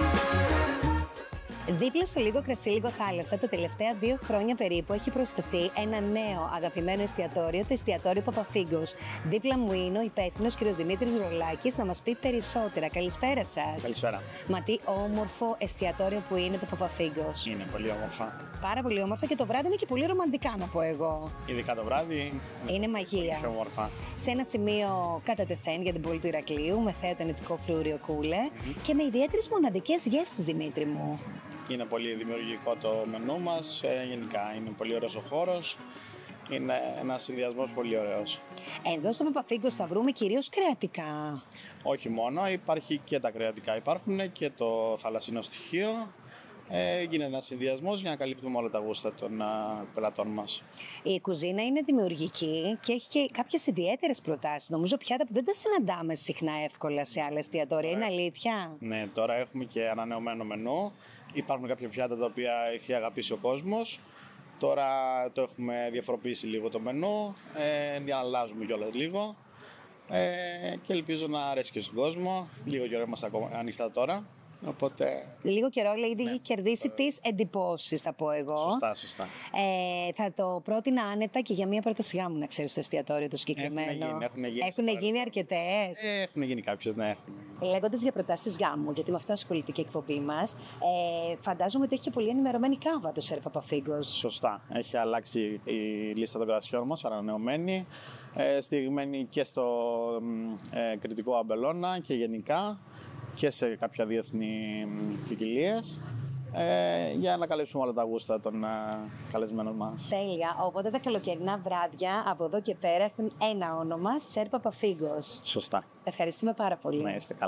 Δίπλα στο Λίγο Κρασί, Λίγο Θάλασσα, τα τελευταία 2 χρόνια περίπου έχει προσθεθεί ένα νέο αγαπημένο εστιατόριο, το εστιατόριο Παπαφίγκος. Δίπλα μου είναι ο υπεύθυνος κ. Δημήτρης Ρολάκης να μας πει περισσότερα. Καλησπέρα σας. Καλησπέρα. Μα τι όμορφο εστιατόριο που είναι το Παπαφίγκος. Είναι πολύ όμορφα. Πάρα πολύ όμορφα και το βράδυ είναι και πολύ ρομαντικά, να πω εγώ. Ειδικά το βράδυ. Είναι μαγεία. Πιο όμορφα. Σε ένα σημείο κατά τεθέν για την πόλη του Ηρακλείου, με θέα νητικό φλούριο κούλε και με ιδιαίτερες μοναδικές γεύσεις, Δημήτρη μου. Είναι πολύ δημιουργικό το μενού μας. Γενικά είναι πολύ ωραίος ο χώρος. Είναι ένας συνδυασμός πολύ ωραίος. Εδώ στο Παπαφίγκος θα βρούμε κυρίως κρεατικά. Όχι μόνο, υπάρχει και τα κρεατικά. Υπάρχουν και το θαλασσινό στοιχείο. Γίνεται ένας συνδυασμός για να καλύπτουμε όλα τα γούστα των πελατών μας. Η κουζίνα είναι δημιουργική και έχει και κάποιες ιδιαίτερες προτάσεις. Νομίζω πιάτα που δεν τα συναντάμε συχνά εύκολα σε άλλα εστιατόρια. Είναι αλήθεια? Ναι, τώρα έχουμε και ανανεωμένο μενού. Υπάρχουν κάποια πιάτα τα οποία έχει αγαπήσει ο κόσμος. Τώρα το έχουμε διαφοροποιήσει λίγο το μενού, για να αλλάζουμε κιόλας λίγο. Και ελπίζω να αρέσει και στον κόσμο. Λίγο καιρό είμαστε ακόμα ανοιχτά τώρα. Οπότε, λίγο καιρό, λέει, ναι, έχει κερδίσει τις εντυπώσεις, θα πω εγώ. Σωστά. Θα το πρότεινα άνετα και για μία πρόταση γάμου, να ξέρεις, στο εστιατόριο το συγκεκριμένο. Έχουν γίνει αρκετές. Έχουν γίνει κάποιες, ναι. Λέγοντας για προτάσεις γάμου, γιατί με αυτό ασχολείται και η εκπομπή μας, φαντάζομαι ότι έχει και πολύ ενημερωμένη κάβα το Σερ Παπαφίγκος. Σωστά. Έχει αλλάξει η λίστα των κρασιών μας, ανανεωμένη, στηριγμένη και στο κριτικό αμπελώνα και γενικά και σε κάποια διεθνή ποικιλίες, για να καλύψουμε όλα τα γούστα των καλεσμένων μας. Τέλεια. Οπότε τα καλοκαιρινά βράδια από εδώ και πέρα έχουν ένα όνομα, Σερ Παπαφίγκος. Σωστά. Ευχαριστούμε πάρα πολύ. Ναι, είστε καλά.